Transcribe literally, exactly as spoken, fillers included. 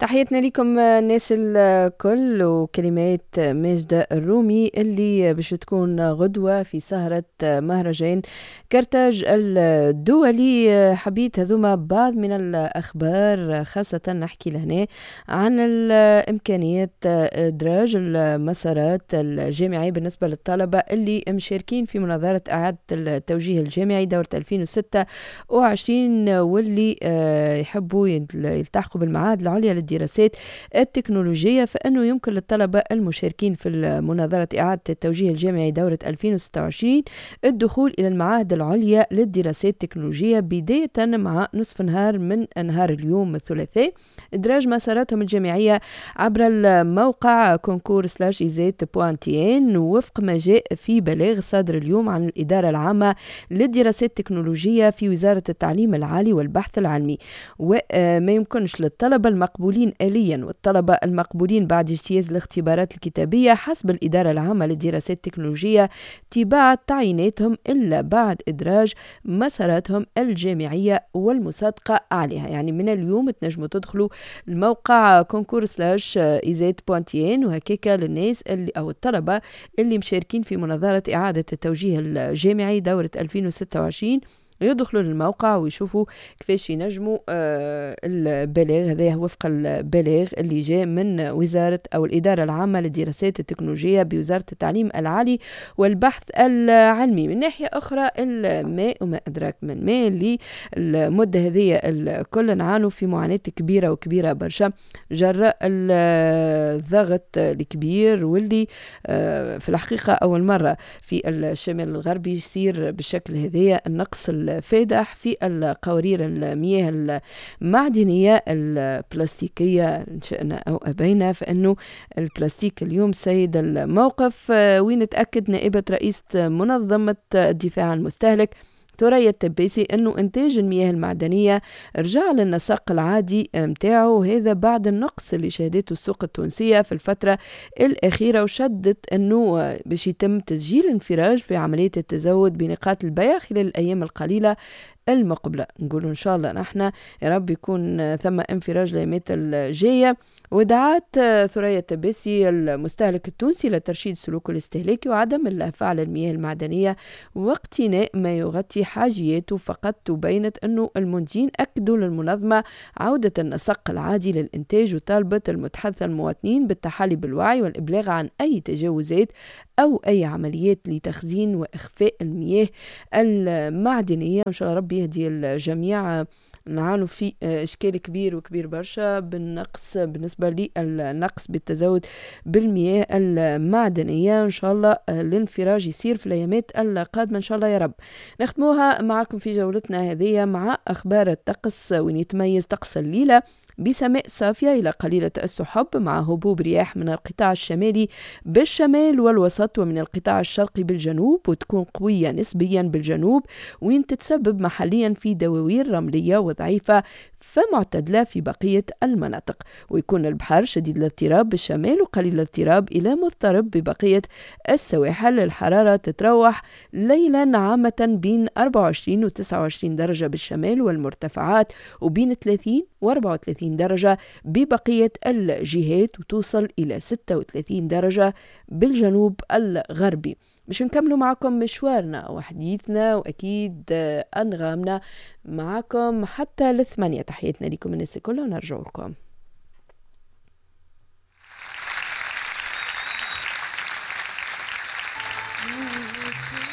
تحياتنا لكم الناس الكل، وكلمات ماجدة الرومي اللي باش تكون غدوة في سهرة مهرجان كرتاج الدولي. حبيت هذوما بعض من الأخبار، خاصة نحكي لهنا عن الإمكانيات إدراج المسارات الجامعية بالنسبة للطلبة اللي مشاركين في مناظرة إعادة التوجيه الجامعي دورة ألفين وستة وعشرين، واللي يحبوا يلتحقوا بالمعاهد العليا للدراسات التكنولوجية، فإنه يمكن للطلبة المشاركين في مناظرة إعادة التوجيه الجامعي دورة ألفين وستة وعشرين الدخول إلى المعاهد العليا للدراسات التكنولوجية بداية مع نصف نهار من نهار اليوم الثلاثاء. إدراج مساراتهم الجامعية عبر الموقع كونكور سلاش إيزيت بوانتين وفق ما جاء في بلاغ صادر اليوم عن الإدارة العامة للدراسات التكنولوجية في وزارة التعليم العالي والبحث العلمي. وما يمكنش للطلبة المقبولين آليا والطلبة المقبولين بعد اجتياز الاختبارات الكتابية حسب الإدارة العامة للدراسات التكنولوجية تباع تعييناتهم إلا بعد إدراج مساراتهم الجامعية والمصادقة عليها. يعني من اليوم تنجموا تدخلوا الموقع كونكور سلاش إيزيت بوانتين وهكاكا للناس اللي أو الطلبة اللي مشاركين في مناظرة إعادة التوجيه الجامعي دورة ألفين وستة وعشرين يدخلوا للموقع ويشوفوا كيفاش ينجموا آه البلاغ هذا وفق البلاغ اللي جاء من وزارة أو الإدارة العامة للدراسات التكنولوجية بوزارة التعليم العالي والبحث العلمي. من ناحية أخرى الماء وما أدراك من الماء اللي المدة هذه الكل نعانوا في معاناة كبيرة وكبيرة برشا جراء الضغط الكبير واللي آه في الحقيقة أول مرة في الشمال الغربي يصير بالشكل هذا النقص الفادح في القوارير المياه المعدنية البلاستيكية إن شئنا أو أبينا، فإنه البلاستيك اليوم سيد الموقف. وين نتأكد نائبة رئيس منظمة الدفاع عن المستهلك ثريا التباسي أنه إنتاج المياه المعدنية رجع للنسق العادي متاعه، هذا بعد النقص اللي شهدته السوق التونسية في الفترة الأخيرة، وشدت أنه باش يتم تسجيل انفراج في عملية التزود بنقاط البيع خلال الأيام القليلة المقبلة. نقول إن شاء الله نحن يا رب يكون ثم انفراج الأيامات الجاية. ودعات ثريا التباسي المستهلك التونسي لترشيد سلوكه الاستهلاكي وعدم اللهفة على المياه المعدنية واقتناء ما يغطي حاجياته فقط. وبينت أنه المنتجين أكدوا للمنظمة عودة النسق العادي للإنتاج، وطالبت المتحدث المواطنين بالتحلي بالوعي والإبلاغ عن أي تجاوزات أو أي عمليات لتخزين وإخفاء المياه المعدنية. إن شاء الله ربي يهدي الجميع. نعانوا في إشكال كبير وكبير برشا بالنقص بالنسبة للنقص بالتزود بالمياه المعدنية. إن شاء الله الانفراج يصير في الأيامات القادمة إن شاء الله يا رب. نختموها معكم في جولتنا هذه مع أخبار الطقس، وين يتميز طقس الليلة بسماء صافية إلى قليلة السحب مع هبوب رياح من القطاع الشمالي بالشمال والوسط ومن القطاع الشرقي بالجنوب، وتكون قوية نسبيا بالجنوب وين تتسبب محليا في دواوير رملية وضعيفة فمعتدلة في بقية المناطق. ويكون البحر شديد الاضطراب بالشمال وقليل الاضطراب إلى مضطرب ببقية السواحل. الحرارة تتراوح ليلا عامة بين أربعة وعشرين و تسعة وعشرين درجة بالشمال والمرتفعات، وبين ثلاثين و أربعة وثلاثين درجة ببقية الجهات، وتوصل إلى ستة وثلاثين درجة بالجنوب الغربي. مش نكملوا معكم مشوارنا وحديثنا وأكيد أنغامنا معكم حتى لثمانية. تحياتنا لكم الناس كلها ونرجع لكم.